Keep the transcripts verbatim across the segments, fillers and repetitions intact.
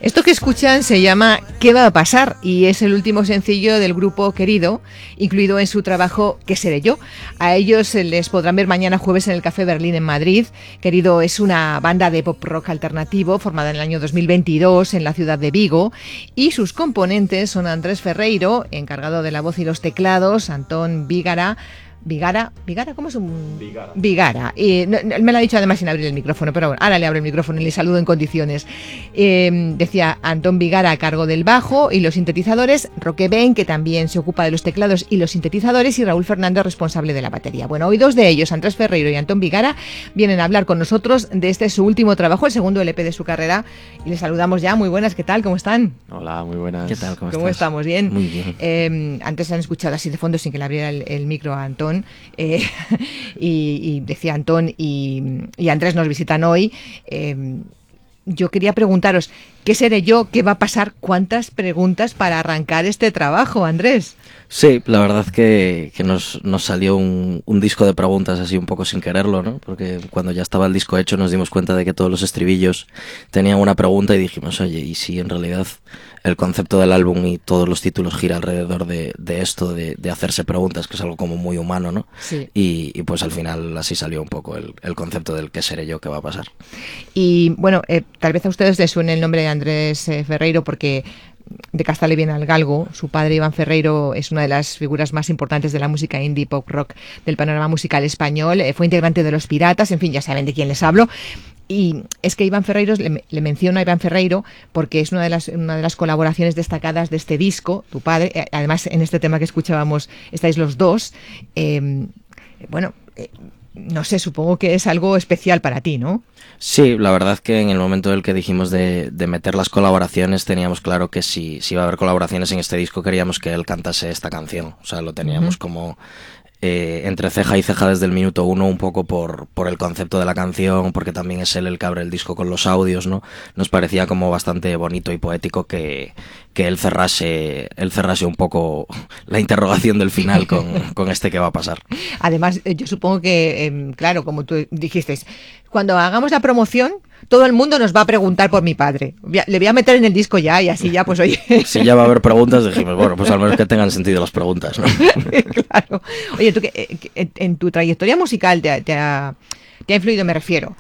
Esto que escuchan se llama ¿Qué va a pasar? Y es el último sencillo del grupo Querido, incluido en su trabajo ¿Qué seré yo? A ellos les podrán ver mañana jueves en el Café Berlín en Madrid. Querido es una banda de pop rock alternativo formada en el año dos mil veintidós en la ciudad de Vigo, y sus componentes son Andrés Ferreiro, encargado de la voz y los teclados, Antón Vígara, Vigara, Vigara, ¿cómo es un...? Vigara. Vigara. Y no, no, me lo ha dicho además sin abrir el micrófono, pero bueno, ahora le abro el micrófono y le saludo en condiciones. Eh, decía Antón Vigara a cargo del bajo y los sintetizadores, Roque Ben, que también se ocupa de los teclados y los sintetizadores, y Raúl Fernández, responsable de la batería. Bueno, hoy dos de ellos, Andrés Ferreiro y Antón Vigara, vienen a hablar con nosotros de este su último trabajo, el segundo L P de su carrera, y les saludamos ya. Muy buenas, ¿qué tal? ¿Cómo están? Hola, muy buenas. ¿Qué tal? ¿Cómo, ¿Cómo estás? estamos? ¿Bien? Muy bien. Eh, antes han escuchado así de fondo, sin que le abriera el, el micro a Antón. Eh, y, y decía Antón y, y Andrés nos visitan hoy. Eh, yo quería preguntaros, ¿qué seré yo? ¿Qué va a pasar? ¿Cuántas preguntas para arrancar este trabajo, Andrés? Sí, la verdad que, que nos, nos salió un, un disco de preguntas así un poco sin quererlo, ¿no? Porque cuando ya estaba el disco hecho nos dimos cuenta de que todos los estribillos tenían una pregunta y dijimos, oye, ¿y si en realidad el concepto del álbum y todos los títulos gira alrededor de, de esto, de, de hacerse preguntas, que es algo como muy humano, ¿no? Sí. Y, y pues al final así salió un poco el, el concepto del qué seré yo, qué va a pasar. Y bueno, eh, tal vez a ustedes les suene el nombre de Andrés eh, Ferreiro porque de casta le viene al galgo. Su padre, Iván Ferreiro, es una de las figuras más importantes de la música indie pop rock del panorama musical español. Eh, fue integrante de Los Piratas, en fin, ya saben de quién les hablo. Y es que Iván Ferreiro, le, le menciono a Iván Ferreiro porque es una de las una de las colaboraciones destacadas de este disco, tu padre. Eh, además, en este tema que escuchábamos estáis los dos. Eh, bueno, eh, no sé, supongo que es algo especial para ti, ¿no? Sí, la verdad que en el momento en el que dijimos de, de meter las colaboraciones teníamos claro que si, si iba a haber colaboraciones en este disco queríamos que él cantase esta canción. O sea, lo teníamos uh-huh. como eh, entre ceja y ceja desde el minuto uno, un poco por, por el concepto de la canción, porque también es él el que abre el disco con los audios, ¿no? Nos parecía como bastante bonito y poético que, que él cerrase, él cerrase un poco la interrogación del final con, con este qué va a pasar. Además, yo supongo que, eh, claro, como tú dijiste, cuando hagamos la promoción, todo el mundo nos va a preguntar por mi padre. Le voy a meter en el disco ya y así ya, pues oye. Si ya va a haber preguntas, dijimos, bueno, pues al menos que tengan sentido las preguntas, ¿no? Claro. Oye, tú que en tu trayectoria musical te, te, ha, te ha influido, me refiero.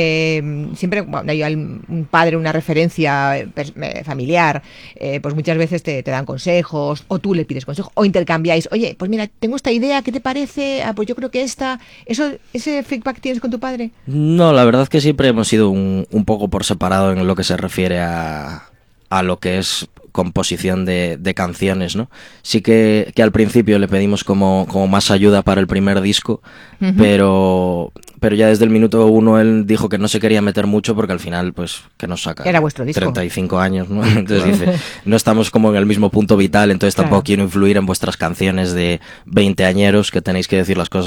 Eh, siempre cuando hay un padre, una referencia eh, familiar, eh, pues muchas veces te, te dan consejos, o tú le pides consejos, o intercambiáis. Oye, pues mira, tengo esta idea, ¿qué te parece? Ah, pues yo creo que esta. ¿Eso, ¿Ese feedback tienes con tu padre? No, la verdad que siempre hemos ido un, un poco por separado en lo que se refiere a, a lo que es composición de, de canciones, ¿no? Sí que, que al principio le pedimos como, como más ayuda para el primer disco, uh-huh. pero, pero ya desde el minuto uno él dijo que no se quería meter mucho porque al final, pues, que nos saca era vuestro disco. treinta y cinco años, ¿no? Entonces dice, no estamos como en el mismo punto vital, entonces tampoco claro. quiero influir en vuestras canciones de veinteañeros, que tenéis que decir las cosas